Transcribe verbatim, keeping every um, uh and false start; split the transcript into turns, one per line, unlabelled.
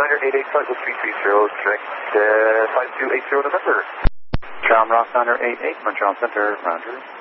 Niner eight eight flight with three three zero, direct uh, five two eight zero November.
Charm Rock Niner eight eight, Montreal Center, Roger.